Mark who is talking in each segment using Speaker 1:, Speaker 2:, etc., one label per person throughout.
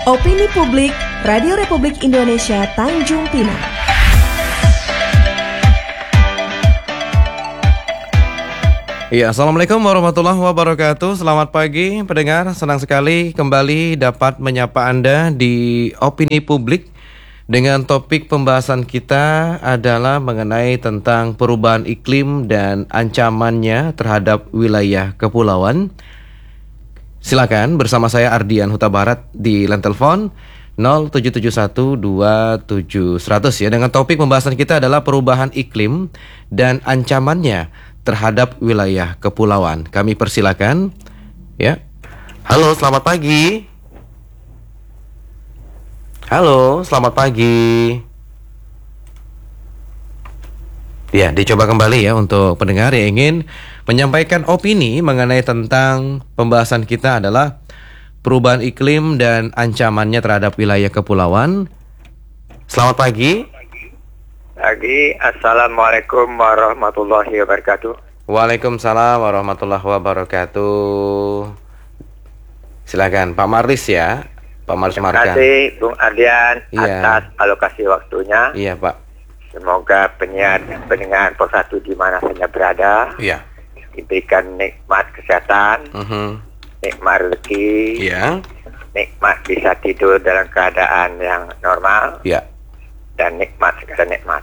Speaker 1: Opini Publik, Radio Republik Indonesia Tanjung Pinang.
Speaker 2: Ya, Assalamualaikum warahmatullahi wabarakatuh. Selamat pagi pendengar, senang sekali kembali dapat menyapa Anda di Opini Publik. Dengan topik pembahasan kita adalah mengenai tentang perubahan iklim dan ancamannya terhadap wilayah kepulauan. Silakan bersama saya Ardian Huta Barat di line telepon 07712700 ya. Dengan topik pembahasan kita adalah perubahan iklim dan ancamannya terhadap wilayah kepulauan. Kami persilakan ya. Halo, selamat pagi. Halo, selamat pagi. Ya, dicoba kembali ya untuk pendengar yang ingin menyampaikan opini mengenai tentang pembahasan kita adalah perubahan iklim dan ancamannya terhadap wilayah kepulauan. Selamat pagi.
Speaker 3: Pagi, Assalamualaikum warahmatullahi wabarakatuh.
Speaker 2: Waalaikumsalam warahmatullahi wabarakatuh. Silakan Pak Marlis ya, Pak Marlis Markan.
Speaker 3: Terima kasih Bung Ardian atas alokasi waktunya.
Speaker 2: Iya Pak.
Speaker 3: Semoga pendengar Persatu di mana saja berada diberikan nikmat kesehatan, nikmat rezeki, nikmat bisa tidur dalam keadaan yang normal, dan nikmat segala nikmat.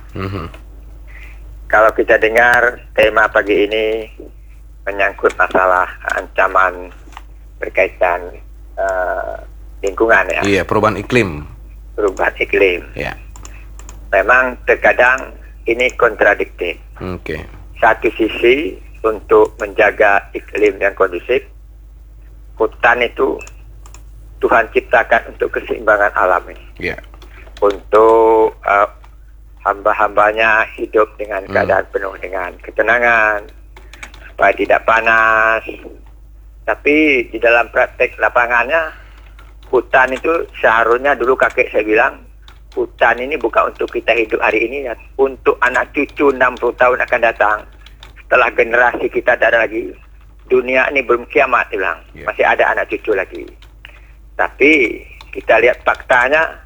Speaker 3: Kalau kita dengar tema pagi ini menyangkut masalah ancaman berkaitan lingkungan ya.
Speaker 2: Iya, perubahan iklim.
Speaker 3: Perubahan iklim.
Speaker 2: Ya.
Speaker 3: Memang terkadang ini kontradiktif. Satu sisi untuk menjaga iklim yang kondusif, hutan itu Tuhan ciptakan untuk keseimbangan alam ini. Untuk hamba-hambanya hidup dengan keadaan penuh dengan ketenangan, supaya tidak panas. Tapi di dalam praktek lapangannya, hutan itu seharusnya dulu kakek saya bilang, hutan ini bukan untuk kita hidup hari ini, untuk anak cucu 60 tahun akan datang. Setelah generasi kita tak ada lagi, dunia ini belum kiamat, dia bilang. Masih ada anak cucu lagi. Tapi kita lihat faktanya,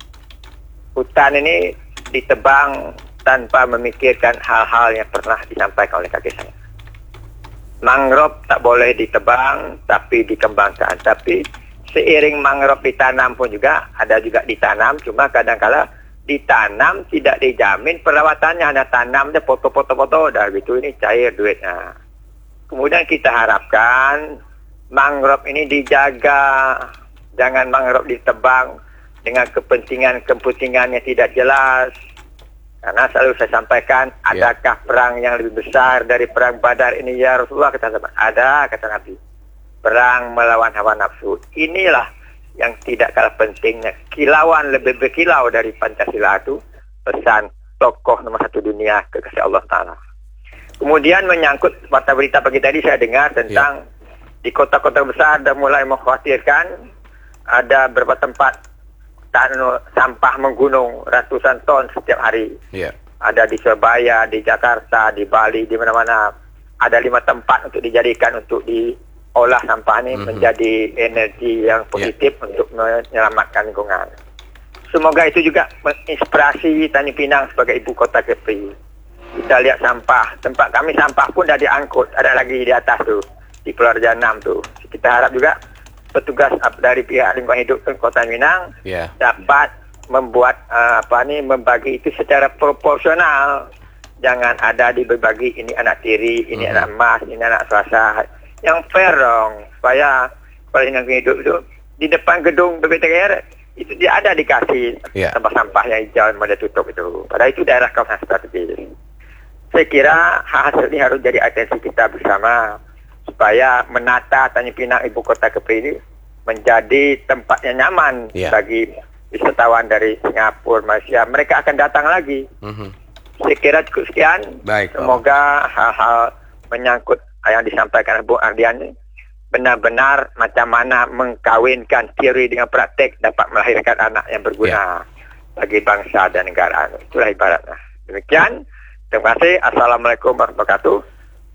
Speaker 3: hutan ini ditebang tanpa memikirkan hal-hal yang pernah disampaikan oleh kakek saya. Mangrove tak boleh ditebang, tapi dikembangkan. Tapi seiring mangrove ditanam pun juga, ada juga ditanam, cuma kadang-kala ditanam tidak dijamin perawatannya, hanya tanam dia foto-foto, dah gitu ini cair duitnya. Kemudian kita harapkan mangrove ini dijaga, jangan mangrove ditebang dengan kepentingan yang tidak jelas. Karena selalu saya sampaikan, adakah perang yang lebih besar dari perang Badar ini ya Rasulullah? Ada, kata Nabi. Perang melawan hawa nafsu. Inilah yang tidak kalah pentingnya. Kilauan lebih berkilau dari Pancasila itu. Pesan tokoh nomor 1 dunia, kekasih Allah Ta'ala. Kemudian menyangkut mata berita pagi tadi saya dengar tentang di kota-kota besar sudah mulai mengkhawatirkan ada beberapa tempat sampah menggunung ratusan ton setiap hari. Ada di Surabaya, di Jakarta, di Bali, di mana-mana. Ada 5 tempat untuk dijadikan untuk olah sampah ini menjadi energi yang positif untuk menyelamatkan lingkungan. Semoga itu juga menginspirasi Tanjung Pinang sebagai ibu kota Kepri. Kita lihat sampah, tempat kami sampah pun dah diangkut, ada lagi di atas tuh, di Pulau Raja 6 tuh. Kita harap juga petugas dari pihak lingkungan hidup Kota Minang dapat membuat membagi itu secara proporsional. Jangan ada dibagi ini anak tiri, ini anak emas, ini anak swasta. Yang fair dong, supaya kalau lingkungan hidup itu di depan gedung BPTR itu dia ada dikasih sampah-sampah yang hijau yang mau tutup itu. Padahal itu daerah kawasan strategis. Saya kira hasil ini harus jadi atensi kita bersama supaya menata Tanjung Pinang ibu kota Kepri ini menjadi tempat yang nyaman bagi wisatawan dari Singapura, Malaysia. Mereka akan datang lagi. Saya kira cukup sekian. Semoga hal-hal menyangkut yang disampaikan Bung Ardian ini benar-benar macam mana mengkawinkan teori dengan praktek dapat melahirkan anak yang berguna bagi bangsa dan negara. Itulah ibaratnya. Demikian. Terima kasih. Assalamualaikum warahmatullahi wabarakatuh.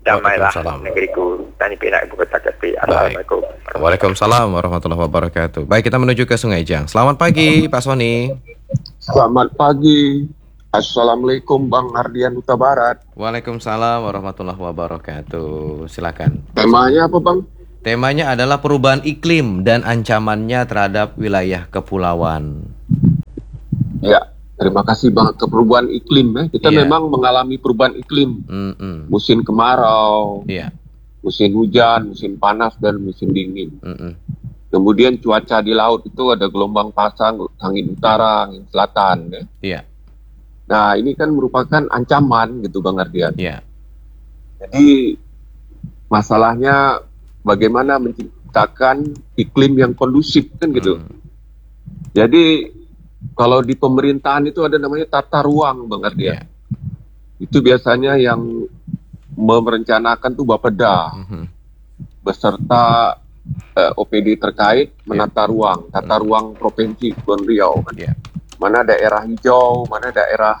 Speaker 3: damailah
Speaker 2: Waalaikumsalam.
Speaker 3: negeriku Tanjung Pinang ibu kota Kepri. Assalamualaikum.
Speaker 2: Waalaikumsalam warahmatullahi wabarakatuh. Baik, kita menuju ke Sungai Jang. Selamat pagi, Pak Sony.
Speaker 4: Selamat pagi. Assalamualaikum Bang Ardian Huta Barat.
Speaker 2: Waalaikumsalam warahmatullahi wabarakatuh. Silakan.
Speaker 4: Temanya apa Bang?
Speaker 2: Temanya adalah perubahan iklim dan ancamannya terhadap wilayah kepulauan.
Speaker 4: Ya, terima kasih Bang. Ke perubahan iklim ya. Kita
Speaker 2: Iya.
Speaker 4: memang mengalami perubahan iklim.
Speaker 2: Mm-mm.
Speaker 4: Musim kemarau,
Speaker 2: Iya.
Speaker 4: musim hujan, musim panas, dan musim dingin.
Speaker 2: Mm-mm.
Speaker 4: Kemudian cuaca di laut itu ada gelombang pasang, angin utara, angin selatan ya.
Speaker 2: Iya.
Speaker 4: Nah, ini kan merupakan ancaman gitu Bang Ardian.
Speaker 2: Iya.
Speaker 4: Jadi masalahnya bagaimana menciptakan iklim yang kondusif kan gitu.
Speaker 2: Mm.
Speaker 4: Jadi kalau di pemerintahan itu ada namanya tata ruang Bang Ardian.
Speaker 2: Iya.
Speaker 4: Itu biasanya yang merencanakan tuh Bapeda
Speaker 2: Mhm.
Speaker 4: beserta OPD terkait menata ruang, tata ruang provinsi Kepulauan Riau.
Speaker 2: Iya.
Speaker 4: Mana daerah hijau, mana daerah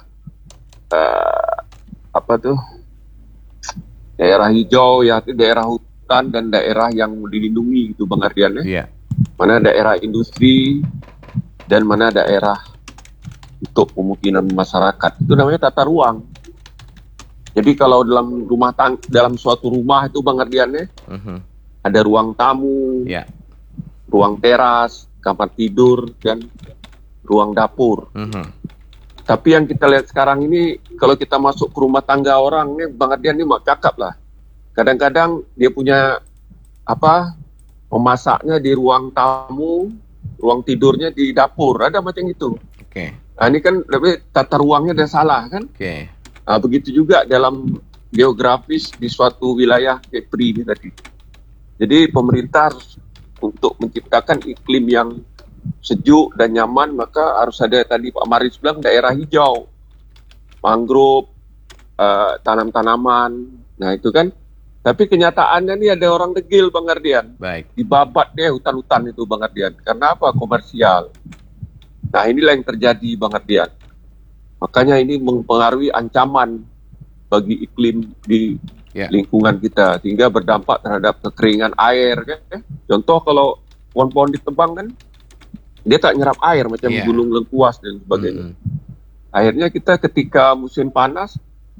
Speaker 4: daerah hijau ya, itu daerah hutan dan daerah yang dilindungi gitu Bang Ardian ya.
Speaker 2: Iya.
Speaker 4: Mana daerah industri dan mana daerah untuk pemukiman masyarakat. Itu namanya tata ruang. Jadi kalau dalam suatu rumah itu Bang Ardian ya,
Speaker 2: Mhm.
Speaker 4: ada ruang tamu,
Speaker 2: Iya.
Speaker 4: ruang teras, kamar tidur, dan ruang dapur.
Speaker 2: Mhm.
Speaker 4: Tapi yang kita lihat sekarang ini, kalau kita masuk ke rumah tangga orang, nih Bang Ardian ini mau cakap lah. Kadang-kadang dia punya memasaknya di ruang tamu, ruang tidurnya di dapur, ada macam itu.
Speaker 2: Oke.
Speaker 4: Nah ini kan lebih tata ruangnya udah salah kan?
Speaker 2: Oke.
Speaker 4: Nah, begitu juga dalam geografis di suatu wilayah Kepri ini tadi. Jadi pemerintah harus untuk menciptakan iklim yang sejuk dan nyaman, maka harus ada tadi Pak Maris bilang daerah hijau, mangrove, tanam-tanaman. Nah itu kan. Tapi kenyataannya nih ada orang degil Bang Ardian.
Speaker 2: Baik.
Speaker 4: Dibabat deh hutan-hutan itu Bang Ardian. Karena apa? Komersial. Nah inilah yang terjadi Bang Ardian. Makanya ini mempengaruhi ancaman bagi iklim di
Speaker 2: Ya.
Speaker 4: lingkungan kita, sehingga berdampak terhadap kekeringan air kan. Contoh kalau pohon-pohon ditebang kan, dia tak nyerap air macam
Speaker 2: Ya.
Speaker 4: gunung Lengkuas dan sebagainya.
Speaker 2: Mhm.
Speaker 4: Akhirnya kita ketika musim panas,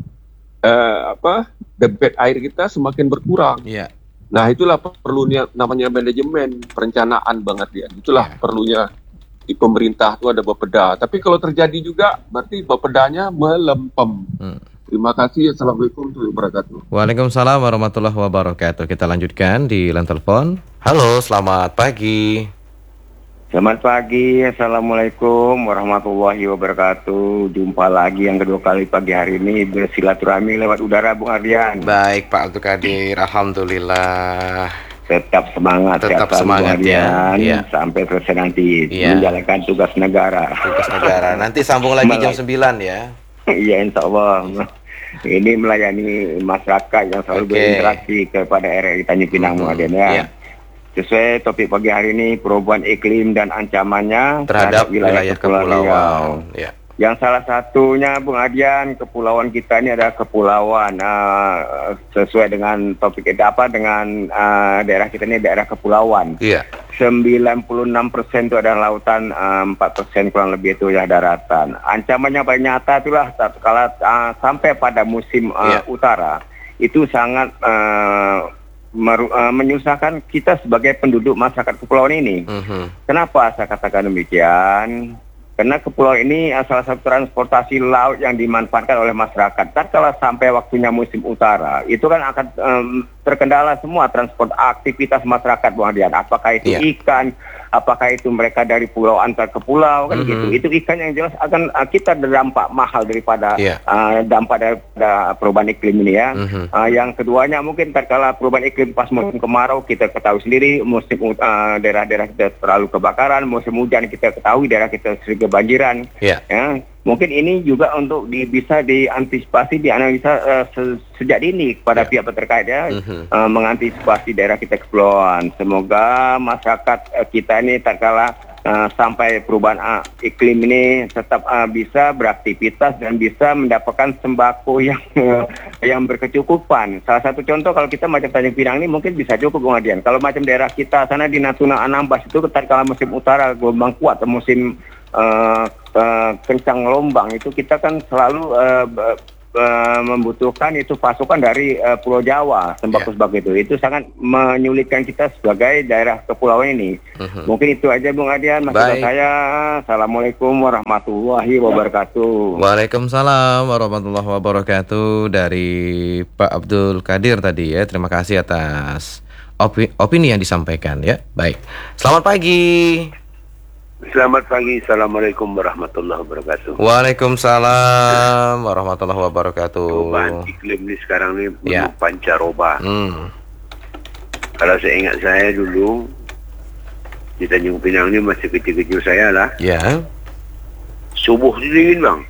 Speaker 4: debit air kita semakin berkurang.
Speaker 2: Iya.
Speaker 4: Nah itulah perlunya namanya manajemen perencanaan Bang Ardian. Itulah
Speaker 2: Ya.
Speaker 4: perlunya di pemerintah itu ada Bapeda. Tapi kalau terjadi juga berarti Bapedanya melempem.
Speaker 2: Hmm.
Speaker 4: Terima kasih. Assalamualaikum warahmatullahi wabarakatuh.
Speaker 2: Waalaikumsalam warahmatullahi wabarakatuh. Kita lanjutkan di line telepon. Halo, selamat pagi.
Speaker 3: Selamat pagi, Assalamualaikum warahmatullahi wabarakatuh. Jumpa lagi yang kedua kali pagi hari ini bersilaturahmi lewat udara, Bung Ardian.
Speaker 2: Baik, Pak Abdul Qadir. Alhamdulillah.
Speaker 3: Tetap semangat,
Speaker 2: Tetap
Speaker 3: sehat,
Speaker 2: semangat,
Speaker 3: Bung
Speaker 2: ya.
Speaker 3: Ardian,
Speaker 2: Iya.
Speaker 3: sampai selesai nanti
Speaker 2: Iya.
Speaker 3: menjalankan tugas negara.
Speaker 2: Tugas negara. Nanti sambung lagi jam 9 ya.
Speaker 3: Iya, insya Allah. Ini melayani masyarakat yang selalu
Speaker 2: Oke.
Speaker 3: berinteraksi kepada RRI Tanjung Pinang, Bung Ardian ya.
Speaker 2: Iya.
Speaker 3: Sesuai topik pagi hari ini, perubahan iklim dan ancamannya
Speaker 2: Terhadap wilayah
Speaker 3: Kepulauan Riau.
Speaker 2: kepulauan. Ya.
Speaker 3: Yang salah satunya, Bung Adian, kepulauan kita ini adalah kepulauan sesuai dengan topik dengan daerah kita ini daerah kepulauan.
Speaker 2: Iya.
Speaker 3: 96% itu adalah lautan, 4% kurang lebih itu ya daratan. Ancamannya paling nyata itulah kalau sampai pada musim
Speaker 2: Iya.
Speaker 3: utara itu sangat menyusahkan kita sebagai penduduk masyarakat kepulauan ini.
Speaker 2: Mhm.
Speaker 3: Kenapa saya katakan demikian? Karena kepulauan ini salah satu transportasi laut yang dimanfaatkan oleh masyarakat. Dan kalau sampai waktunya musim utara, itu kan akan terkendala semua transport aktivitas masyarakat, Bung Adian. Apakah itu
Speaker 2: Iya.
Speaker 3: ikan, apakah itu mereka dari pulau antar ke pulau, kan gitu. Itu ikan yang jelas akan kita berdampak mahal daripada
Speaker 2: Iya.
Speaker 3: dampak daripada perubahan iklim ini ya.
Speaker 2: Mhm.
Speaker 3: Yang keduanya mungkin tatkala perubahan iklim pas musim kemarau kita ketahui sendiri, musim daerah-daerah kita terlalu kebakaran, musim hujan kita ketahui daerah kita sering kebanjiran.
Speaker 2: Iya.
Speaker 3: Ya, mungkin ini juga untuk bisa diantisipasi, dianalisa sejak dini kepada pihak terkait ya, mengantisipasi daerah kita kepulauan. Semoga masyarakat kita ini tatkala
Speaker 5: sampai perubahan iklim ini tetap bisa beraktivitas dan bisa mendapatkan sembako yang berkecukupan. Salah satu contoh kalau kita macam Tanjung Pinang ini mungkin bisa cukup, Bung Adian. Kalau macam daerah kita sana di Natuna Anambas itu ketika musim utara gelombang kuat atau musim kencang gelombang itu kita kan selalu membutuhkan itu pasokan dari Pulau Jawa sembako itu. Itu sangat menyulitkan kita sebagai daerah kepulauan ini. Mungkin itu aja Bung Adian, maksud saya. Assalamualaikum warahmatullahi wabarakatuh.
Speaker 2: Waalaikumsalam warahmatullahi wabarakatuh dari Pak Abdul Qadir tadi ya. Terima kasih atas opini yang disampaikan ya. Baik. Selamat pagi.
Speaker 6: Selamat pagi, Assalamualaikum warahmatullahi wabarakatuh.
Speaker 2: Waalaikumsalam warahmatullahi wabarakatuh.
Speaker 6: Perubahan iklim ini sekarang ini pancaroba. Kalau saya ingat saya dulu di Tanjung Pinang ini masih kecil-kecil saya lah.
Speaker 2: Ya.
Speaker 6: Subuh itu dingin bang.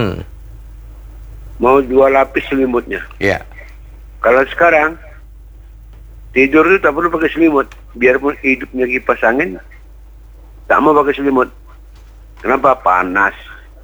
Speaker 6: Mau 2 lapis selimutnya.
Speaker 2: Ya.
Speaker 6: Kalau sekarang tidur itu tak perlu pakai selimut, biarpun hidupnya kipas angin. Tak mau pakai selimut. Kenapa? Panas.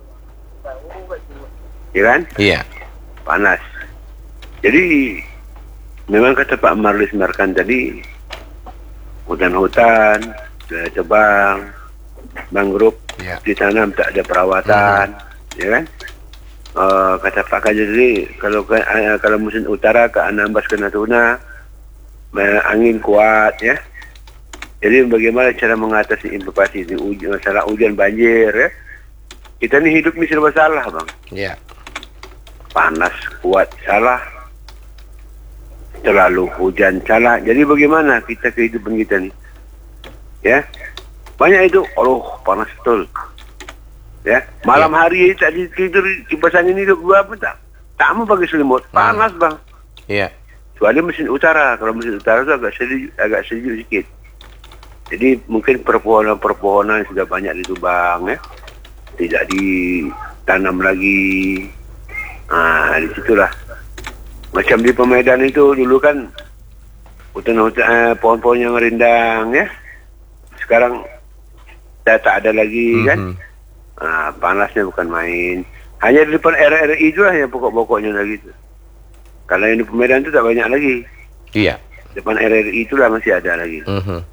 Speaker 6: Ya kan?
Speaker 2: Iya.
Speaker 6: Panas. Jadi memang kata Pak Marlis Markan tadi, hutan-hutan, tebang, mangrove ditanam tak ada perawatan, ya kan? Kata Pak Kaja tadi, kalau musim utara ke Anambas ke Natuna, angin kuat, ya. Jadi bagaimana cara mengatasi invasi ini, masalah hujan banjir ya. Kita ini hidup ini serba salah bang.
Speaker 2: Iya.
Speaker 6: Panas kuat salah, terlalu hujan salah. Jadi bagaimana kita kehidupan kita nih? Ya, banyak itu. Panas betul. Ya, malam hari tadi tidur kipas angin itu gua apa tak mau pakai selimut. Panas bang.
Speaker 2: Iya.
Speaker 6: Kecuali mesin utara. Kalau mesin utara itu agak sejuk sedikit. Jadi mungkin perpohonan sudah banyak ditubang ya, tidak ditanam lagi. Di situlah. Macam di Pemedan itu dulu kan hutan-hutan pohon-pohon yang rindang ya. Sekarang tak ada lagi kan. Panasnya bukan main. Hanya di depan RRI itulah yang pokok-pokoknya lagi itu. Kalau yang di Pemedan itu tak banyak lagi.
Speaker 2: Iya.
Speaker 6: Depan RRI itulah masih ada lagi.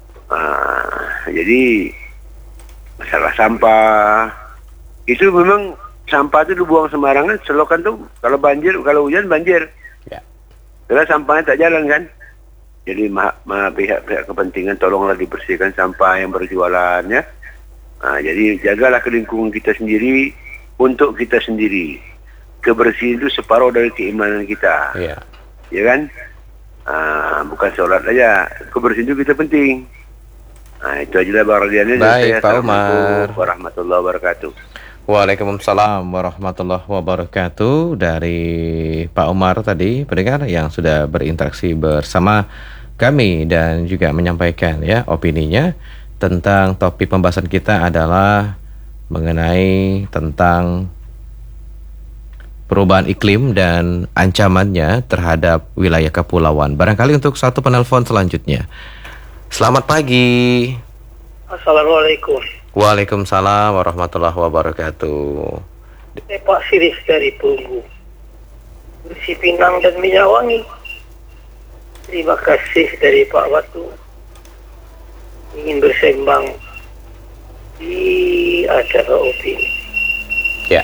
Speaker 6: Jadi masalah sampah itu memang sampah itu dibuang sembarangan. Selokan tuh kalau hujan banjir.
Speaker 2: Ya.
Speaker 6: Karena sampahnya tak jalan kan. Jadi pihak kepentingan tolonglah dibersihkan sampah yang berjualan ya. Jadi jagalah ke lingkungan kita sendiri untuk kita sendiri. Kebersihan itu separuh dari keimanan kita.
Speaker 2: Iya.
Speaker 6: Ya kan? Bukan sholat aja. Kebersihan itu kita penting. Itu aja lah barangnya.
Speaker 2: Baik, Pak Umar.
Speaker 6: Warahmatullahi wabarakatuh.
Speaker 2: Waalaikumsalam warahmatullahi wabarakatuh. Dari Pak Umar tadi, pendengar yang sudah berinteraksi bersama kami dan juga menyampaikan ya opininya tentang topik pembahasan kita adalah mengenai tentang perubahan iklim dan ancamannya terhadap wilayah kepulauan. Barangkali untuk satu penelpon selanjutnya. Selamat pagi.
Speaker 7: Assalamualaikum.
Speaker 2: Waalaikumsalam warahmatullahi wabarakatuh.
Speaker 7: Pak Siris dari Punggu, Bersih Pinang dan Minyak Wangi. Terima kasih dari Pak Watu. Ingin bersembang di acara opini.
Speaker 2: Ya.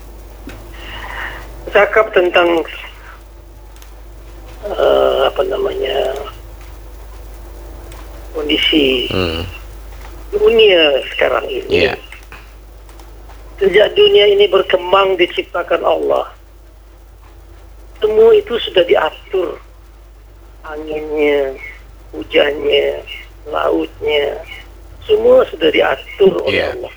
Speaker 7: Cakap tentang kondisi dunia sekarang ini. Sejak dunia ini berkembang diciptakan Allah, semua itu sudah diatur. Anginnya, hujannya, lautnya, semua sudah diatur oleh Allah.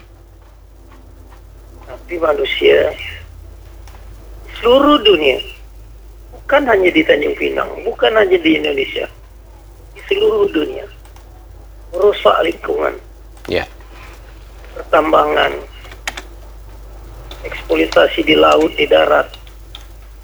Speaker 7: Tapi manusia seluruh dunia, bukan hanya di Tanjung Pinang, bukan hanya di Indonesia, di seluruh dunia, merusak lingkungan, pertambangan, eksploitasi di laut, di darat,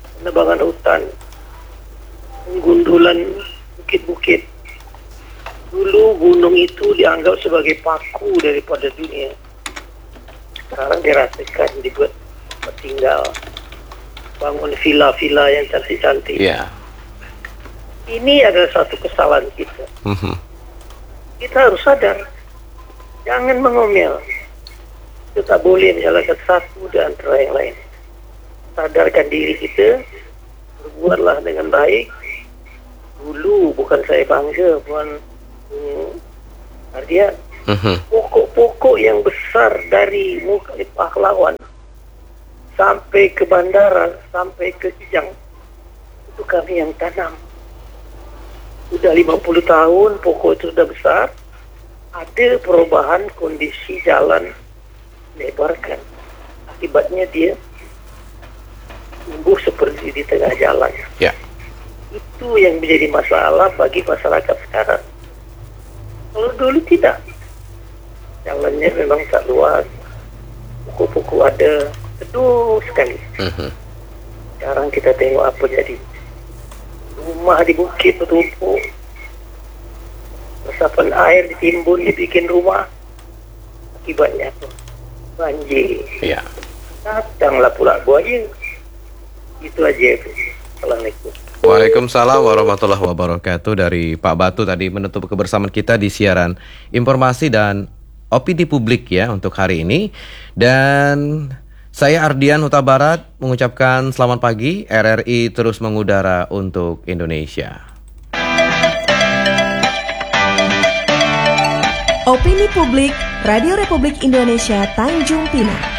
Speaker 7: penebangan hutan, penggundulan bukit-bukit, Dulu gunung itu dianggap sebagai paku daripada dunia. Sekarang dirasakan, dibuat tempat tinggal, bangun villa-villa yang cantik-cantik.
Speaker 2: Iya.
Speaker 7: Ini adalah satu kesalahan kita. Kita harus sadar, jangan mengomel. Kita tak boleh menyalahkan satu dan antara yang lain. Sadarkan diri kita, berbuatlah dengan baik. Dulu bukan saya bangga, bukan Ardian. Pokok-pokok yang besar dari Muka Pahlawan sampai ke bandara, sampai ke Kijang, itu kami yang tanam. Sudah 50 tahun pokok itu sudah besar. Ada perubahan kondisi jalan lebarkan. Akibatnya dia tumbuh seperti di tengah jalan.
Speaker 2: Ya.
Speaker 7: Itu yang menjadi masalah bagi masyarakat sekarang. Kalau dulu tidak. Jalannya memang tak luas. Pokok-pokok ada. Teduh sekali. Sekarang kita tengok apa jadi. Rumah di bukit bertumpuk. Resapan air ditimbun, dibikin rumah. Akibatnya apa? Banjir.
Speaker 2: Iya.
Speaker 7: Datanglah pula buaya. Itu aja. Assalamualaikum.
Speaker 2: Waalaikumsalam warahmatullahi wabarakatuh. Dari Pak Batu tadi menutup kebersamaan kita di siaran informasi dan opini publik ya untuk hari ini. Dan saya Ardian Huta Barat mengucapkan selamat pagi. RRI terus mengudara untuk Indonesia.
Speaker 1: Opini publik Radio Republik Indonesia Tanjung Pinang.